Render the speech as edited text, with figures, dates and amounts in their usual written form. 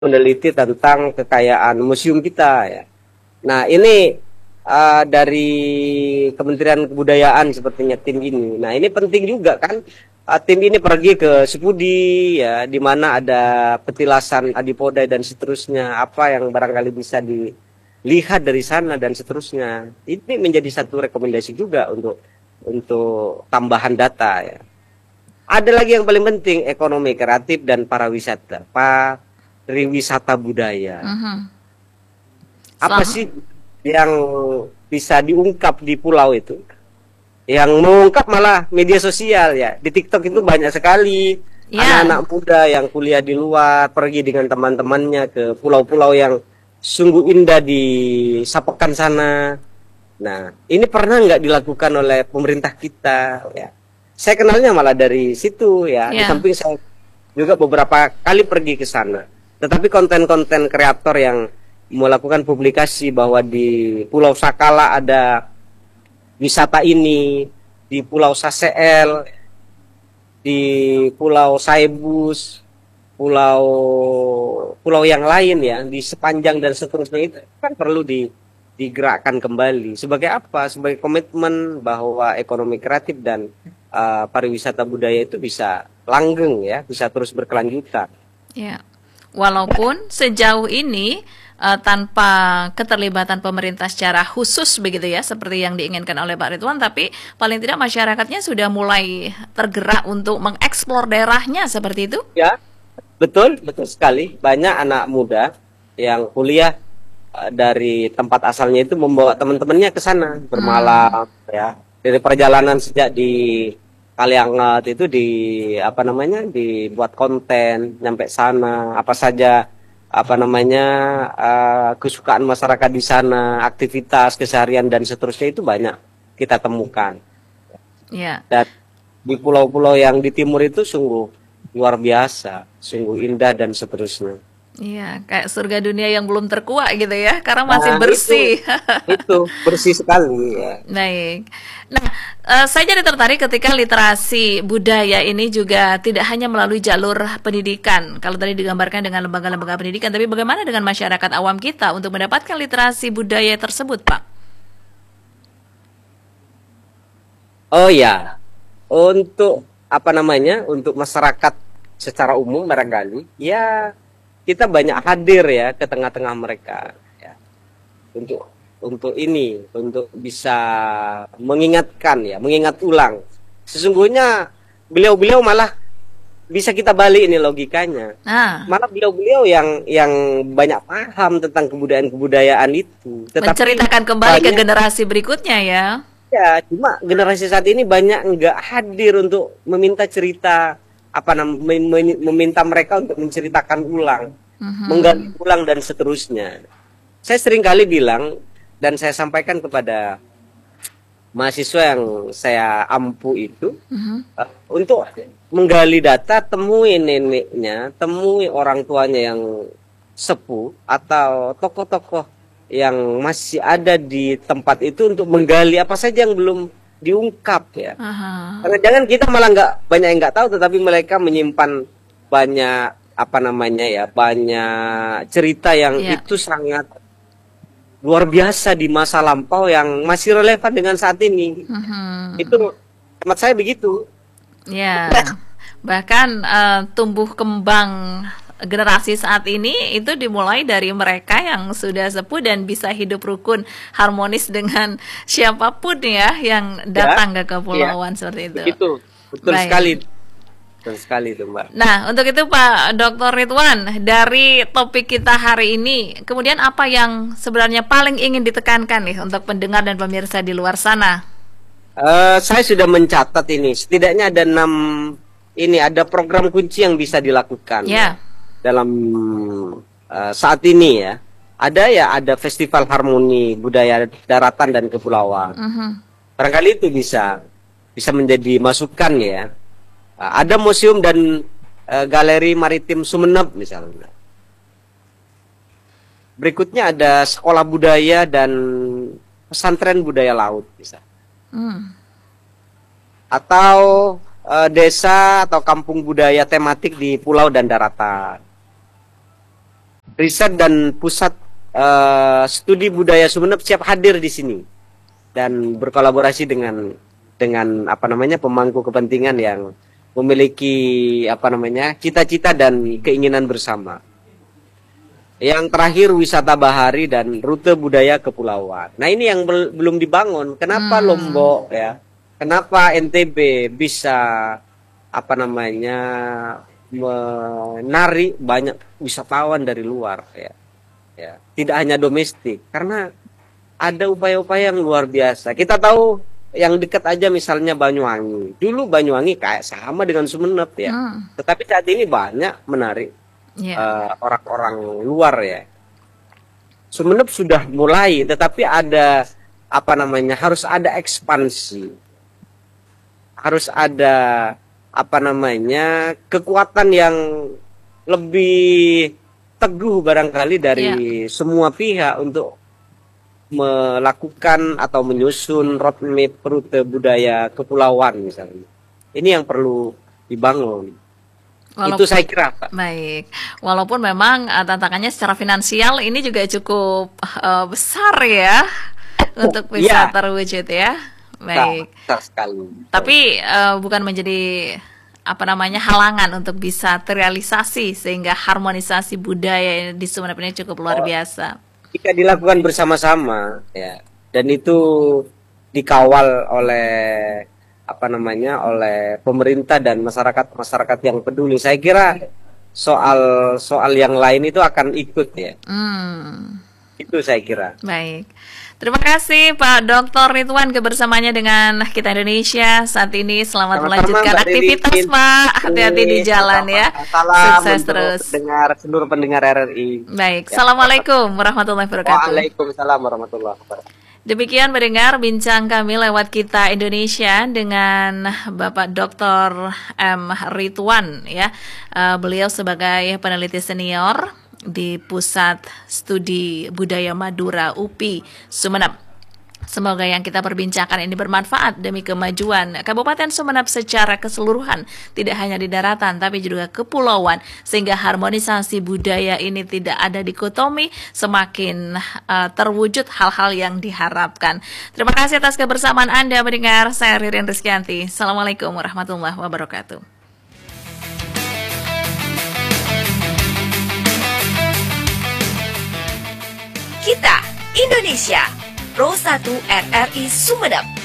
meneliti tentang kekayaan museum kita ya. Nah, ini dari Kementerian Kebudayaan sepertinya tim ini. Nah, ini penting juga kan, tim ini pergi ke Sepudi ya, di mana ada petilasan adipodai dan seterusnya, apa yang barangkali bisa dilihat dari sana dan seterusnya. Ini menjadi satu rekomendasi juga untuk tambahan data ya. Ada lagi yang paling penting, ekonomi kreatif dan pariwisata budaya. Apa Selama, sih yang bisa diungkap di pulau itu? Yang mengungkap malah media sosial ya. Di TikTok itu banyak sekali ya, anak-anak muda yang kuliah di luar pergi dengan teman-temannya ke pulau-pulau yang sungguh indah di Sapekan sana. Nah, ini pernah nggak dilakukan oleh pemerintah kita ya? Saya kenalnya malah dari situ ya. Di ya, samping saya juga beberapa kali pergi ke sana. Tetapi konten-konten kreator yang melakukan publikasi bahwa di Pulau Sakala ada wisata ini, di Pulau Saseel, di Pulau Saibus, pulau pulau yang lain ya, di sepanjang dan seterusnya itu kan perlu digerakkan kembali. Sebagai apa? Sebagai komitmen bahwa ekonomi kreatif dan pariwisata budaya itu bisa langgeng ya, bisa terus berkelanjutan. ya. Walaupun sejauh ini tanpa keterlibatan pemerintah secara khusus begitu ya, seperti yang diinginkan oleh Pak Ridwan, tapi paling tidak masyarakatnya sudah mulai tergerak untuk mengeksplor daerahnya seperti itu. Ya, betul, betul sekali. Banyak anak muda yang kuliah dari tempat asalnya itu membawa teman-temannya ke sana Hmm, bermalam ya. Dari perjalanan sejak di Kaliangat itu di apa namanya dibuat konten nyampe sana apa saja apa namanya kesukaan masyarakat di sana, aktivitas keseharian dan seterusnya itu banyak kita temukan. ya. Dan di pulau-pulau yang di timur itu sungguh luar biasa, sungguh indah dan seterusnya. Iya, kayak surga dunia yang belum terkuak gitu ya, karena masih Nah, bersih. itu bersih sekali ya. Baik. Nah, saya jadi tertarik ketika literasi budaya ini juga tidak hanya melalui jalur pendidikan. Kalau tadi digambarkan dengan lembaga-lembaga pendidikan, tapi bagaimana dengan masyarakat awam kita untuk mendapatkan literasi budaya tersebut, Pak? Oh ya, untuk apa namanya, untuk masyarakat secara umum barangkali, ya kita banyak hadir ya ke tengah-tengah mereka, ya, untuk ini, untuk bisa mengingatkan ya, mengingat ulang. Sesungguhnya beliau-beliau malah bisa kita balik ini logikanya. Nah, Malah beliau-beliau yang banyak paham tentang kebudayaan-kebudayaan itu, tetapi menceritakan kembali ke banyak. generasi berikutnya ya. Ya, cuma generasi saat ini banyak nggak hadir untuk meminta cerita apa meminta mereka untuk menceritakan ulang, menggali Mhm. ulang dan seterusnya. Saya sering kali bilang dan saya sampaikan kepada mahasiswa yang saya ampu itu Mhm. untuk menggali data, temui neneknya, temui orang tuanya yang sepuh atau tokoh-tokoh yang masih ada di tempat itu untuk menggali apa saja yang belum diungkap ya. Aha. Karena jangan kita malah nggak banyak yang nggak tahu, tetapi mereka menyimpan banyak apa namanya ya, banyak cerita yang Ya. itu sangat luar biasa di masa lampau yang masih relevan dengan saat ini. Mhm. Itu hemat saya begitu. Ya, bahkan tumbuh kembang generasi saat ini itu dimulai dari mereka yang sudah sepuh dan bisa hidup rukun harmonis dengan siapapun ya yang Ya, datang ke iya, kepulauan seperti itu. begitu. Betul sekali. Baik. Betul sekali itu, Mbak. Nah, untuk itu Pak Dr. Ridwan, dari topik kita hari ini, kemudian apa yang sebenarnya paling ingin ditekankan nih untuk pendengar dan pemirsa di luar sana? Saya sudah mencatat ini, setidaknya ada 6 ini ada program kunci yang bisa dilakukan ya Ya. dalam saat ini ya. Ada festival harmoni budaya daratan dan kepulauan. Mhm. Barangkali itu bisa bisa menjadi masukan ya. Ada museum dan galeri maritim Sumeneb misalnya. Berikutnya ada sekolah budaya dan pesantren budaya laut bisa. Hmm. Atau desa atau kampung budaya tematik di pulau dan daratan. riset dan pusat studi budaya Sumeneb siap hadir di sini dan berkolaborasi dengan apa namanya pemangku kepentingan yang memiliki apa namanya cita-cita dan keinginan bersama. Yang terakhir wisata bahari dan rute budaya kepulauan. Nah ini yang belum dibangun. Kenapa Lombok ya? Kenapa NTB bisa apa namanya menarik banyak wisatawan dari luar ya? Ya, tidak hanya domestik karena ada upaya-upaya yang luar biasa. Kita tahu yang dekat aja misalnya Banyuwangi. Dulu Banyuwangi kayak sama dengan Sumeneb ya. Tetapi saat ini banyak menarik orang-orang luar ya. Sumeneb sudah mulai, tetapi ada apa namanya harus ada ekspansi, harus ada apa namanya kekuatan yang lebih teguh barangkali dari semua pihak untuk melakukan atau menyusun roadmap rute budaya kepulauan misalnya. Ini yang perlu dibangun. Itu saya kira, Pak. Baik, walaupun memang tantangannya secara finansial ini juga cukup besar ya untuk bisa terwujud ya. Baik. Besar sekali. Tapi bukan menjadi apa namanya halangan untuk bisa terrealisasi sehingga harmonisasi budaya di Sumeneb ini cukup luar biasa. Jika dilakukan bersama-sama ya, dan itu dikawal oleh apa namanya oleh pemerintah dan masyarakat yang peduli, saya kira soal yang lain itu akan ikut ya. Itu saya kira. Baik. Terima kasih Pak Dr. Ridwan kebersamaannya dengan kita Indonesia saat ini. Selamat melanjutkan aktivitas Pak. Hati-hati di jalan ya. Salam sukses terus. Seluruh pendengar RRI. Baik. Ya. Assalamualaikum warahmatullahi wabarakatuh. Waalaikumsalam warahmatullahi wabarakatuh. Demikian mendengar bincang kami lewat Kita Indonesia dengan Bapak Dr. M. Ridwan ya. Beliau sebagai peneliti senior di Pusat Studi Budaya Madura UPI Sumeneb. Semoga yang kita perbincangkan ini bermanfaat demi kemajuan Kabupaten Sumeneb secara keseluruhan, tidak hanya di daratan tapi juga kepulauan, sehingga harmonisasi budaya ini tidak ada dikotomi, semakin terwujud hal-hal yang diharapkan. Terima kasih atas kebersamaan Anda mendengar. Saya Ririn Rizkyanti. Assalamualaikum warahmatullahi wabarakatuh. Kita Indonesia Pro 1 RRI Sumeneb.